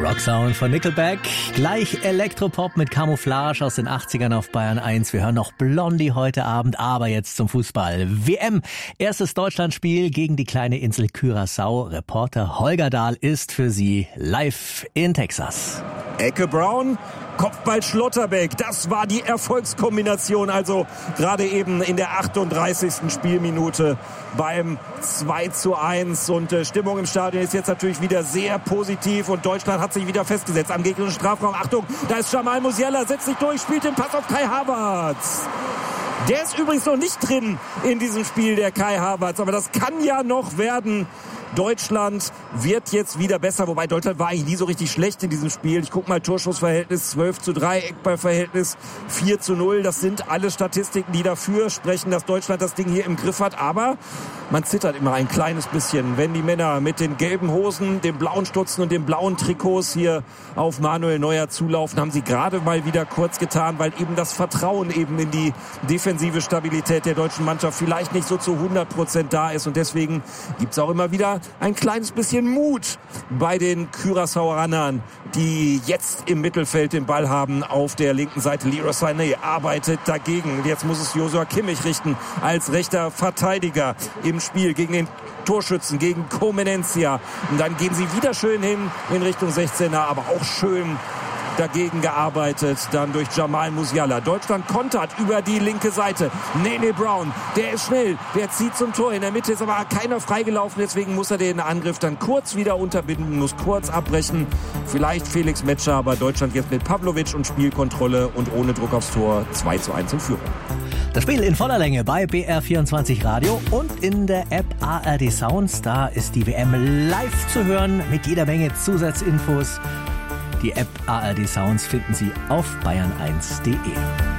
Rocksound von Nickelback, gleich Elektropop mit Camouflage aus den 80ern auf Bayern 1. Wir hören noch Blondie heute Abend, aber jetzt zum Fußball. WM, erstes Deutschlandspiel gegen die kleine Insel Curaçao. Reporter Holger Dahl ist für Sie live in Texas. Ecke Brown, Kopfball Schlotterbeck, das war die Erfolgskombination, also gerade eben in der 38. Spielminute beim 2:1 und Stimmung im Stadion ist jetzt natürlich wieder sehr positiv und Deutschland hat sich wieder festgesetzt am gegnerischen Strafraum. Achtung, da ist Jamal Musiala, setzt sich durch, spielt den Pass auf Kai Havertz. Der ist übrigens noch nicht drin in diesem Spiel, der Kai Havertz, aber das kann ja noch werden. Deutschland wird jetzt wieder besser, wobei Deutschland war eigentlich nie so richtig schlecht in diesem Spiel. Ich gucke mal, Torschussverhältnis 12:3, Eckballverhältnis 4:0. Das sind alle Statistiken, die dafür sprechen, dass Deutschland das Ding hier im Griff hat. Aber man zittert immer ein kleines bisschen, wenn die Männer mit den gelben Hosen, den blauen Stutzen und den blauen Trikots hier auf Manuel Neuer zulaufen. Haben sie gerade mal wieder kurz getan, weil eben das Vertrauen eben in die defensive Stabilität der deutschen Mannschaft vielleicht nicht so zu 100% da ist. Und deswegen gibt's auch immer wieder ein kleines bisschen Mut bei den Curaçaoanern, die jetzt im Mittelfeld den Ball haben auf der linken Seite. Leroy Sané arbeitet dagegen. Jetzt muss es Joshua Kimmich richten als rechter Verteidiger im Spiel gegen den Torschützen, gegen Comenencia. Und dann gehen sie wieder schön hin in Richtung 16er, aber auch schön dagegen gearbeitet, dann durch Jamal Musiala. Deutschland kontert über die linke Seite. Nene Brown, der ist schnell, der zieht zum Tor. In der Mitte ist aber keiner freigelaufen, deswegen muss er den Angriff dann kurz wieder unterbinden, muss kurz abbrechen. Vielleicht Felix Metscher, aber Deutschland jetzt mit Pavlovic und Spielkontrolle und ohne Druck aufs Tor 2:1 in Führung. Das Spiel in voller Länge bei BR24 Radio und in der App ARD Sounds. Da ist die WM live zu hören mit jeder Menge Zusatzinfos. Die App ARD Sounds finden Sie auf bayern1.de.